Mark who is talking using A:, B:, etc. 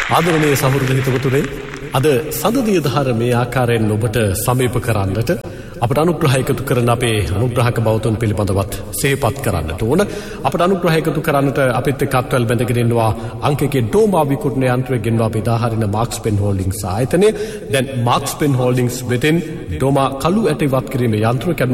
A: ආදරණීය සහෘද හිතවතුනි අද සඳදිය දහර මේ ආකාරයෙන් ඔබට සමීප කරන්නට අපට අනුග්‍රහ එකතු කරන අපේ අනුග්‍රහක බෞතුන් පිළිබඳවත් සිහිපත් කරන්නට ඕන. අපට අනුග්‍රහ එකතු කරන්නට අපිත් එක්ක අත්වල බැඳගෙන ඉන්නවා අංකකේ ඩෝමා විකුණන යන්ත්‍රය ගෙන්වා බෙදා හරින මාක්ස් පෙන් හෝල්ඩින්ග්ස් ආයතනය. දැන් මාක්ස් පෙන් හෝල්ඩින්ග්ස් වෙතින් ඩෝමා කළු ඇට ඉවත් කිරීමේ යන්ත්‍රය